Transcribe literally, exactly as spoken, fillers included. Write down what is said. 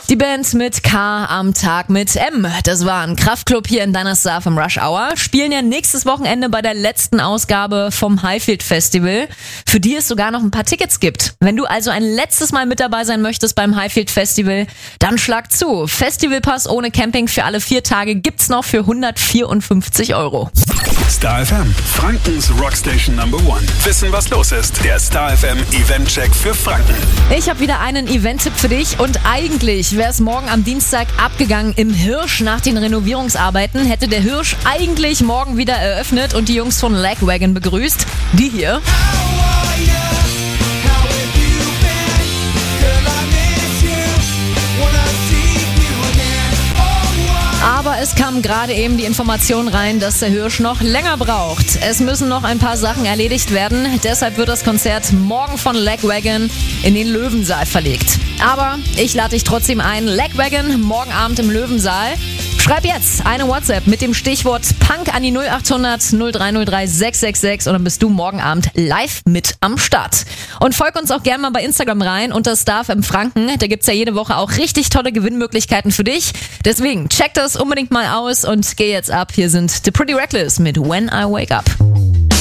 Die Band mit K am Tag mit M. Das war ein Kraftklub hier in deiner Star vom Rush Hour. Spielen ja nächstes Wochenende bei der letzten Ausgabe vom Highfield Festival, für die es sogar noch ein paar Tickets gibt. Wenn du also ein letztes Mal mit dabei sein möchtest beim Highfield Festival, dann schlag zu. Festivalpass ohne Camping für alle vier Tage gibt's noch für hundertvierundfünfzig Euro. Star F M, Frankens Rockstation Number One. Wissen, was los ist. Der Star F M Event-Check für Franken. Ich habe wieder einen Event-Tipp für dich und eigentlich wäre es morgen am Dienstag abgegangen im Hirsch. Nach den Renovierungsarbeiten hätte der Hirsch eigentlich morgen wieder eröffnet und die Jungs von Lagwagon begrüßt. Die hier. Aber es kam gerade eben die Information rein, dass der Hirsch noch länger braucht. Es müssen noch ein paar Sachen erledigt werden. Deshalb wird das Konzert morgen von Lagwagon in den Löwensaal verlegt. Aber ich lade dich trotzdem ein. Lagwagon morgen Abend im Löwensaal. Schreib jetzt eine WhatsApp mit dem Stichwort Punk an die null acht hundert null drei null drei sechs sechs sechs und dann bist du morgen Abend live mit am Start. Und folg uns auch gerne mal bei Instagram rein unter Star F M Franken. Da gibt's ja jede Woche auch richtig tolle Gewinnmöglichkeiten für dich. Deswegen check das unbedingt mal aus und geh jetzt ab. Hier sind The Pretty Reckless mit When I Wake Up.